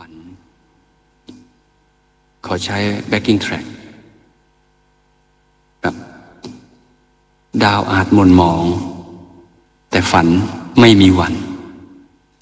ฝันขอใช้ backing track แบบดาวอาจหม่นหมองแต่ฝันไม่มีวัน